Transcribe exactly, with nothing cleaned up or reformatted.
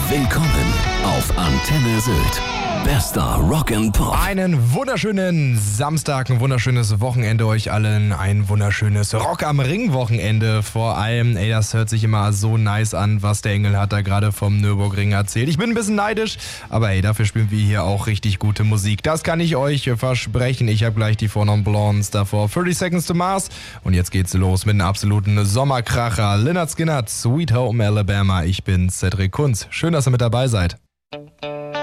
Willkommen auf Antenne Sylt. Bester Rock and Pop. Einen wunderschönen Samstag, ein wunderschönes Wochenende euch allen. Ein wunderschönes Rock am Ring Wochenende vor allem. Ey, das hört sich immer so nice an, was der Engel hat da gerade vom Nürburgring erzählt. Ich bin ein bisschen neidisch, aber ey, dafür spielen wir hier auch richtig gute Musik. Das kann ich euch versprechen. Ich habe gleich die Four Non Blondes davor. thirty Seconds to Mars. Und jetzt geht's los mit einem absoluten Sommerkracher. Lynyrd Skynyrd, Sweet Home Alabama. Ich bin Cedric Kunz. Schön, dass ihr mit dabei seid.